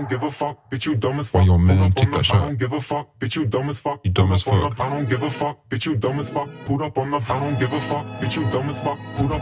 don't give a fuck, bitch, you dumb as Why fuck. your man Pull up kick on the, that I shot? don't give a fuck, bitch, you dumb as fuck. You dumb as Pull up on fuck. the, I don't give a fuck, bitch, you dumb as fuck. Pull up on the, I don't give a fuck, bitch, you dumb as fuck. Pull up